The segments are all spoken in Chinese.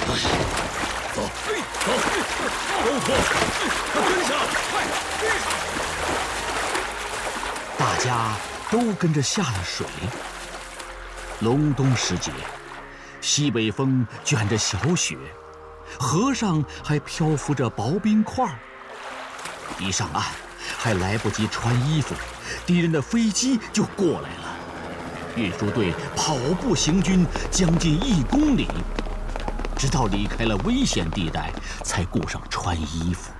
走，走，都脱，快跟上，快！ 大家都跟着下了水。隆冬时节，西北风卷着小雪，河上还漂浮着薄冰块。一上岸，还来不及穿衣服，敌人的飞机就过来了。运输队跑步行军将近1公里，直到离开了危险地带，才顾上穿衣服。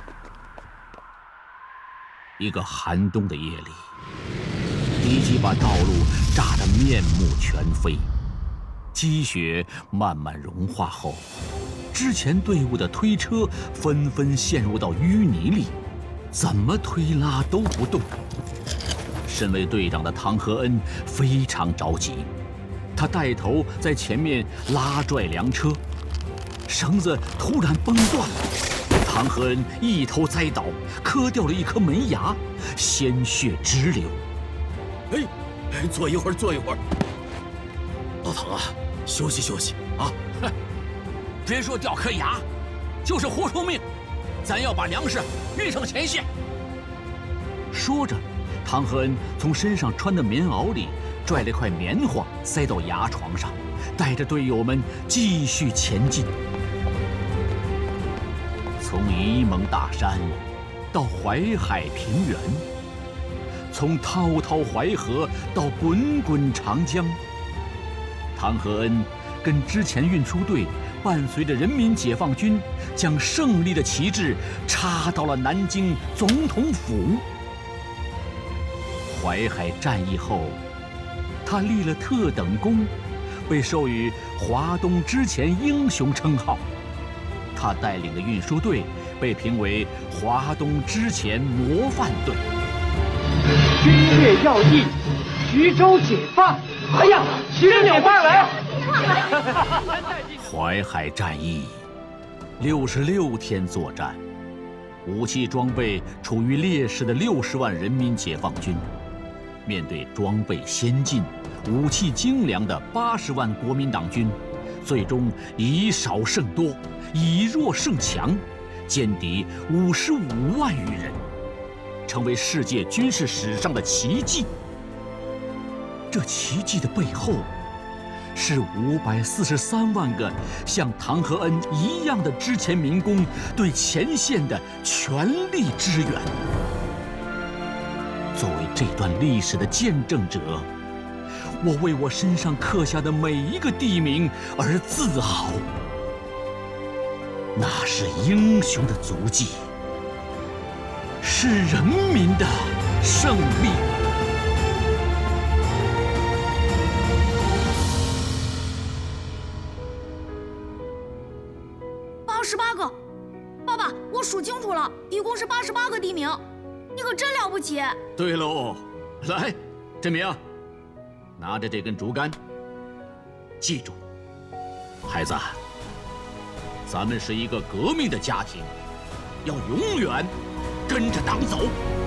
一个寒冬的夜里，敌机把道路炸得面目全非，积雪慢慢融化后，之前队伍的推车纷纷陷入到淤泥里，怎么推拉都不动。身为队长的唐和恩非常着急，他带头在前面拉拽粮车，绳子突然崩断了，唐和恩一头栽倒，磕掉了一颗门牙，鲜血直流。 坐一会儿，坐一会儿。老唐啊，休息休息啊！ 别说掉颗牙，就是活出命，咱要把粮食运上前线。说着，唐和恩从身上穿的棉袄里拽了块棉花塞到牙床上，带着队友们继续前进。从沂蒙大山到淮海平原，从滔滔淮河到滚滚长江，唐和恩跟之前运输队伴随着人民解放军，将胜利的旗帜插到了南京总统府。淮海战役后，他立了特等功，被授予华东之前英雄称号。他带领的运输队被评为华东之前模范队。 军略要义，徐州解放！哎呀，徐州解放了！ 淮海战役66天作战，武器装备处于劣势的60万人民解放军，面对装备先进、武器精良的80万国民党军，最终以少胜多，以弱胜强，歼敌55万余人，成为世界军事史上的奇迹。这奇迹的背后，是543万个像唐和恩一样的之前民工对前线的全力支援。作为这段历史的见证者，我为我身上刻下的每一个地名而自豪。那是英雄的足迹，是人民的胜利。 88个，爸爸，我数清楚了，一共是88个地名，你可真了不起。 对喽，来，振明，拿着这根竹竿，记住，孩子，咱们是一个革命的家庭，要永远跟着党走。